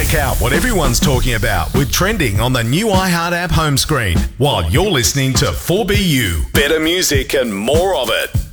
Check out what everyone's talking about with Trending on the new iHeart app home screen while you're listening to 4BU. Better music and more of it.